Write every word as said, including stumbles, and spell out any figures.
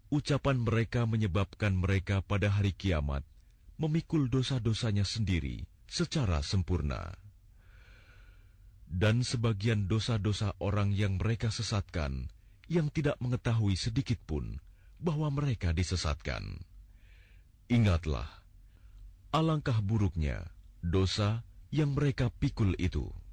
ucapan mereka menyebabkan mereka pada hari kiamat memikul dosa-dosanya sendiri secara sempurna. Dan sebagian dosa-dosa orang yang mereka sesatkan, yang tidak mengetahui sedikit pun bahwa mereka disesatkan. Ingatlah, alangkah buruknya dosa yang mereka pikul itu.